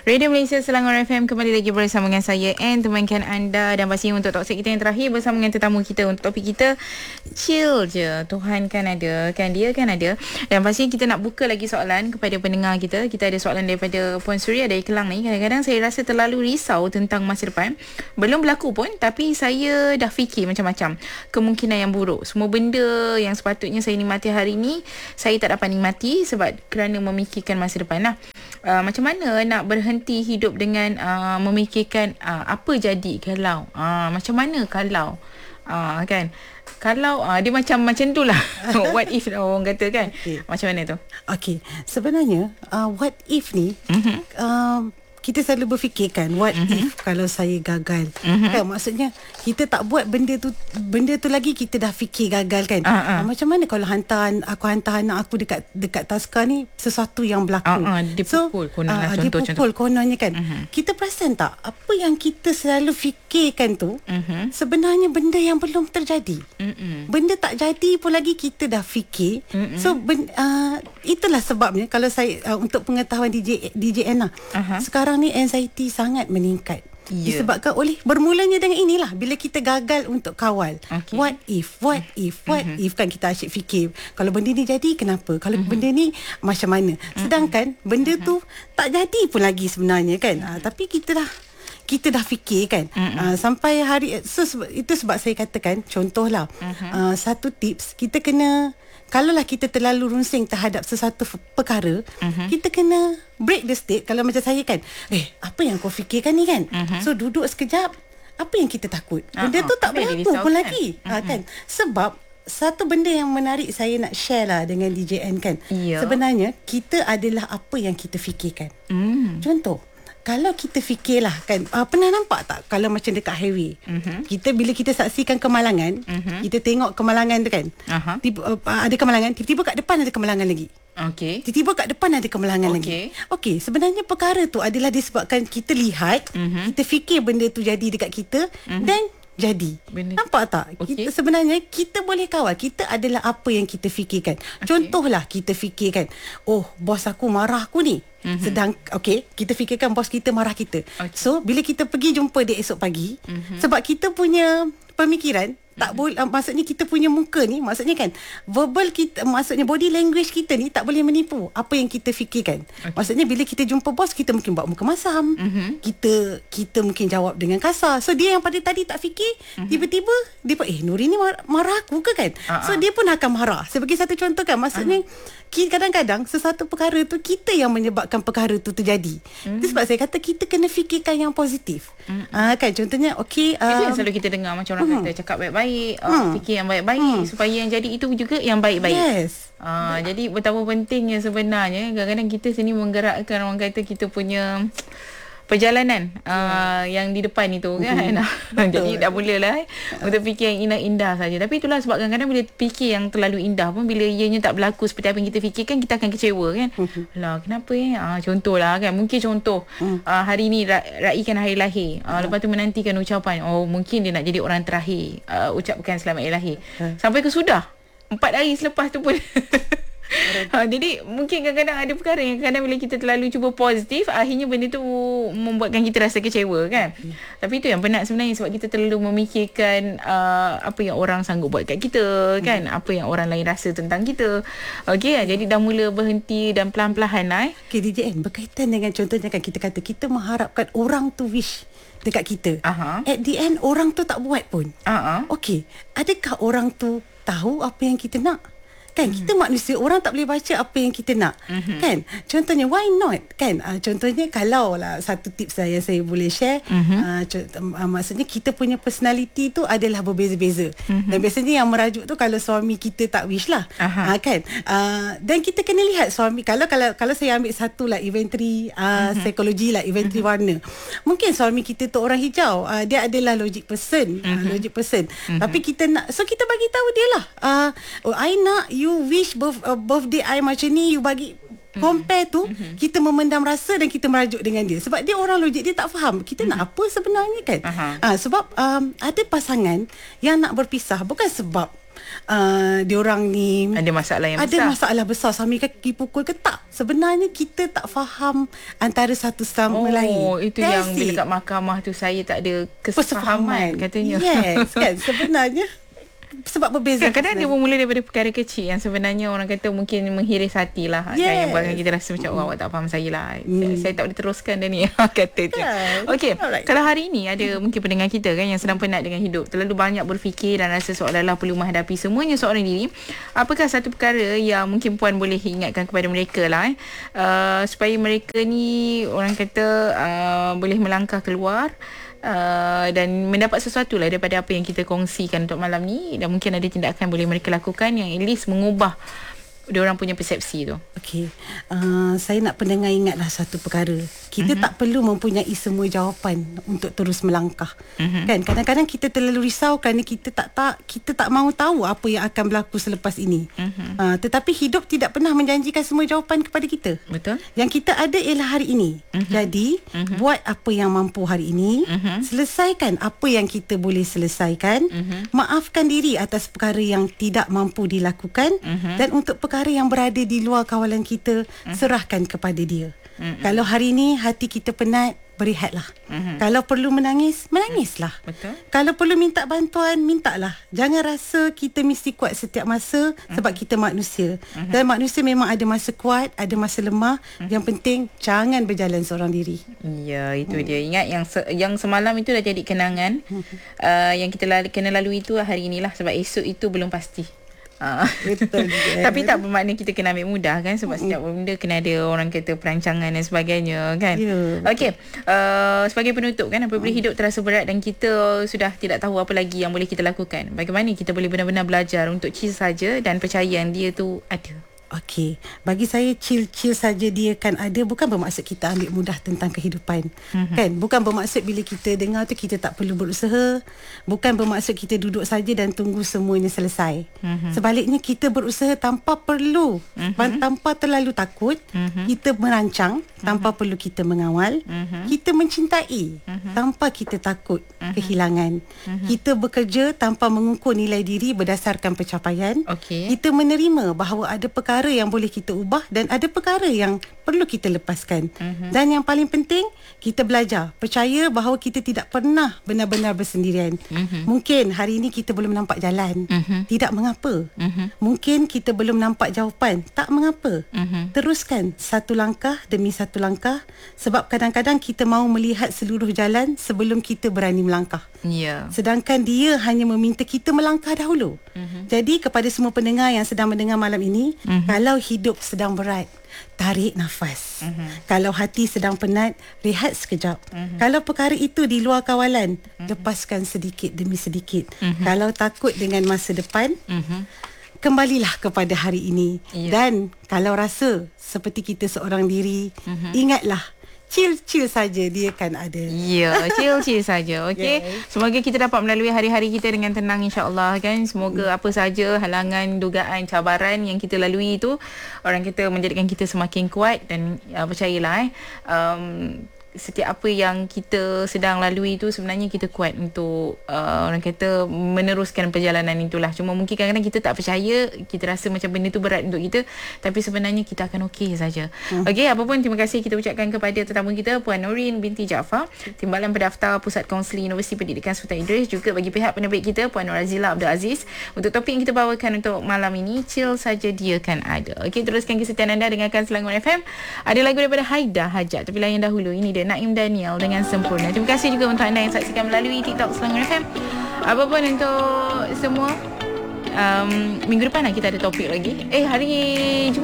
Radio Malaysia Selangor FM kembali lagi bersama dengan saya Anne, temankan anda. Dan pasti untuk topik kita yang terakhir bersama dengan tetamu kita. Untuk topik kita, chill je, Tuhan kan ada, kan dia kan ada. Dan pasti kita nak buka lagi soalan kepada pendengar kita. Kita ada soalan daripada Puan Suria dari Kelang ni. Kadang-kadang saya rasa terlalu risau tentang masa depan. Belum berlaku pun, tapi saya dah fikir macam-macam kemungkinan yang buruk. Semua benda yang sepatutnya saya nikmati hari ni, saya tak dapat nikmati sebab kerana memikirkan masa depan lah. Macam mana nak berhenti hidup dengan memikirkan apa jadi kalau, macam mana kalau, kan, kalau dia macam tu lah. What if orang kata kan. Macam mana tu? Okay, sebenarnya what if ni kita selalu berfikirkan what if kalau saya gagal. Kan, maksudnya kita tak buat benda tu lagi, kita dah fikir gagal kan. Macam mana kalau hantar anak aku dekat taska ni sesuatu yang berlaku. Dipukul kononnya, dipukul kononnya kan. Kita perasan tak apa yang kita selalu fikirkan tu sebenarnya benda yang belum terjadi. Benda tak jadi pun lagi kita dah fikir. So itulah sebabnya kalau saya untuk pengetahuan DJ Anna, sekarang ni anxiety sangat meningkat. Disebabkan oleh bermulanya dengan inilah, bila kita gagal untuk kawal. What if kan kita asyik fikir, kalau benda ni jadi kenapa, kalau benda ni macam mana. Sedangkan benda tu tak jadi pun lagi sebenarnya kan. Tapi kita dah fikir kan. Sampai hari itu sebab saya katakan, contohlah satu tips, kita kena, kalaulah kita terlalu runsing terhadap sesuatu perkara, kita kena break the state. Kalau macam saya kan, apa yang kau fikirkan ni kan. So duduk sekejap, apa yang kita takut, benda tu tak berlaku pun lagi. Kan, sebab satu benda yang menarik saya nak share lah dengan DJ N kan. Sebenarnya kita adalah apa yang kita fikirkan. Contoh, kalau kita fikirlah kan, pernah nampak tak kalau macam dekat highway, bila kita saksikan kemalangan, kita tengok kemalangan tu kan, ada kemalangan, tiba-tiba kat depan ada kemalangan lagi. Tiba-tiba kat depan ada kemalangan lagi. Sebenarnya perkara tu adalah disebabkan kita lihat, kita fikir benda tu jadi dekat kita, dan jadi. Nampak tak? Sebenarnya kita boleh kawal. Kita adalah apa yang kita fikirkan. Contohlah kita fikirkan, bos aku marah aku ni. Kita fikirkan bos kita marah kita. So bila kita pergi jumpa dia esok pagi, sebab kita punya pemikiran tak boleh, maksudnya kita punya muka ni, maksudnya kan, verbal kita, maksudnya body language kita ni tak boleh menipu apa yang kita fikirkan. Maksudnya bila kita jumpa bos, kita mungkin buat muka masam, kita mungkin jawab dengan kasar. So dia yang pada tadi tak fikir, tiba-tiba dia pun Nuri ni marah aku ke kan. So dia pun akan marah. Sebagai satu contoh kan, maksudnya kadang-kadang sesuatu perkara tu kita yang menyebabkan perkara tu terjadi. Itu sebab saya kata kita kena fikirkan yang positif. Kan, contohnya itu yang selalu kita dengar, macam orang kata cakap baik-baik, fikir yang baik-baik, supaya yang jadi itu juga yang baik-baik. Jadi betapa pentingnya sebenarnya kadang-kadang kita sini menggerakkan, orang kata, kita punya perjalanan yang di depan itu kan. Jadi dah mulalah untuk fikir yang indah-indah saja. Tapi itulah sebab kadang-kadang bila fikir yang terlalu indah pun, bila ianya tak berlaku seperti apa yang kita fikirkan, kita akan kecewa kan. Lah kenapa contohlah kan, mungkin contoh hari ni raikan hari lahir, lepas tu menantikan ucapan, mungkin dia nak jadi orang terakhir ucapkan selamat hari lahir, sampai ke sudah 4 hari selepas tu pun jadi mungkin kadang-kadang ada perkara yang kadang bila kita terlalu cuba positif, akhirnya benda tu membuatkan kita rasa kecewa kan. Tapi itu yang penat sebenarnya, sebab kita terlalu memikirkan apa yang orang sanggup buat kat kita kan, apa yang orang lain rasa tentang kita. Jadi dah mula berhenti dan pelan-pelan DJN, berkaitan dengan contohnya kan, kita kata kita mengharapkan orang tu wish dekat kita. At the end orang tu tak buat pun. Adakah orang tu tahu apa yang kita nak? Kan, kita manusia, orang tak boleh baca apa yang kita nak. Kan, contohnya why not kan. Contohnya kalau lah satu tips saya boleh share, maksudnya kita punya personality tu adalah berbeza-beza. Dan biasanya yang merajuk tu kalau suami kita tak wish lah. Kan, dan kita kena lihat suami, kalau saya ambil satu lah inventory psikologi lah, inventory warna. Mungkin suami kita tu orang hijau, dia adalah logic person. Tapi kita nak, so kita bagi tahu dia lah, I nak you wish birthday I macam ni, you bagi compare tu, kita memendam rasa dan kita merajuk dengan dia. Sebab dia orang logik, dia tak faham kita nak apa sebenarnya kan. Sebab ada pasangan yang nak berpisah bukan sebab diorang ni ada masalah yang besar. Ada masalah besar, suami kaki pukul ke tak. Sebenarnya kita tak faham antara satu sama lain. Oh, itu yang bila kat mahkamah tu saya tak ada kesefahaman katanya. Yes, kan sebenarnya sebab berbeza. Kadang-kadang dia bermula daripada perkara kecil yang sebenarnya orang kata mungkin menghiris hati lah. Kan, yang bahkan kita rasa macam awak tak faham saya lah. Saya tak boleh teruskan dah ni. Kata je. Okey, kalau hari ini ada mungkin pendengar kita kan yang sedang penat dengan hidup, terlalu banyak berfikir dan rasa seolah-olah perlu menghadapi semuanya seorang diri. Apakah satu perkara yang mungkin Puan boleh ingatkan kepada mereka lah supaya mereka ni orang kata boleh melangkah keluar dan mendapat sesuatu lah daripada apa yang kita kongsikan untuk malam ni, dan mungkin ada tindakan boleh mereka lakukan yang at least mengubah diorang punya persepsi tu. Okey, saya nak pendengar ingatlah satu perkara. Kita tak perlu mempunyai semua jawapan untuk terus melangkah. Kan kadang-kadang kita terlalu risau kerana kita tak mahu tahu apa yang akan berlaku selepas ini. Tetapi hidup tidak pernah menjanjikan semua jawapan kepada kita. Betul. Yang kita ada ialah hari ini. Jadi buat apa yang mampu hari ini, selesaikan apa yang kita boleh selesaikan, maafkan diri atas perkara yang tidak mampu dilakukan, dan untuk perkara yang berada di luar kawalan kita, serahkan kepada dia. Kalau hari ni hati kita penat, berehatlah. Kalau perlu menangis, menangislah. Betul. Kalau perlu minta bantuan, mintalah. Jangan rasa kita mesti kuat setiap masa, sebab kita manusia. Dan manusia memang ada masa kuat, ada masa lemah. Yang penting jangan berjalan seorang diri. Ya, itu dia. Ingat yang semalam itu dah jadi kenangan. Yang kita kena lalui itu hari inilah, sebab esok itu belum pasti. Betul. Tapi tak bermakna kita kena ambil mudah kan, sebab setiap benda kena ada orang kata perancangan dan sebagainya kan. Okey, sebagai penutup kan, apabila hidup terasa berat dan kita sudah tidak tahu apa lagi yang boleh kita lakukan, bagaimana kita boleh benar-benar belajar untuk chill saja dan percaya yang dia tu ada? Okey, bagi saya chill saja dia kan ada, bukan bermaksud kita ambil mudah tentang kehidupan. Kan, bukan bermaksud bila kita dengar tu kita tak perlu berusaha, bukan bermaksud kita duduk saja dan tunggu semuanya selesai. Sebaliknya kita berusaha tanpa perlu, tanpa terlalu takut, kita merancang tanpa perlu kita mengawal, kita mencintai tanpa kita takut kehilangan, kita bekerja tanpa mengukur nilai diri berdasarkan pencapaian, kita menerima bahawa ada perkara yang boleh kita ubah dan ada perkara yang perlu kita lepaskan. Dan yang paling penting, kita belajar percaya bahawa kita tidak pernah benar-benar bersendirian. Mungkin hari ini kita belum nampak jalan, tidak mengapa. Mungkin kita belum nampak jawapan, tak mengapa. Teruskan satu langkah demi satu langkah, sebab kadang-kadang kita mahu melihat seluruh jalan sebelum kita berani melangkah. Sedangkan dia hanya meminta kita melangkah dahulu. Jadi kepada semua pendengar yang sedang mendengar malam ini, kalau hidup sedang berat, tarik nafas. Kalau hati sedang penat, rehat sekejap. Kalau perkara itu di luar kawalan, lepaskan sedikit demi sedikit. Kalau takut dengan masa depan, kembalilah kepada hari ini. Dan kalau rasa seperti kita seorang diri, ingatlah, chill saja dia kan ada. Chill saja. Okey. Semoga kita dapat melalui hari-hari kita dengan tenang, insya-Allah kan. Semoga apa saja halangan, dugaan, cabaran yang kita lalui itu, orang kita menjadikan kita semakin kuat. Dan percayalah setiap apa yang kita sedang lalui itu sebenarnya kita kuat untuk orang kata meneruskan perjalanan itulah. Cuma mungkin kadang-kadang kita tak percaya, kita rasa macam benda tu berat untuk kita, tapi sebenarnya kita akan okey saja. Okey, apapun terima kasih kita ucapkan kepada tetamu kita Puan Nurin binti Jaafar, Timbalan Pendaftar Pusat Kaunseling Universiti Pendidikan Sultan Idris, juga bagi pihak penerbit kita Puan Nur Azila Abdul Aziz untuk topik yang kita bawakan untuk malam ini, chill saja dia kan ada. Okey, teruskan kesetiaan anda dengarkan Selangor FM. Ada lagu daripada Haida Hajat, tapi lain dahulu ini dia Naim Daniel dengan Sempurna. Terima kasih juga untuk anda yang saksikan melalui TikTok Selangor FM. Apapun untuk semua, minggu depan kita ada topik lagi. Hari Jumaat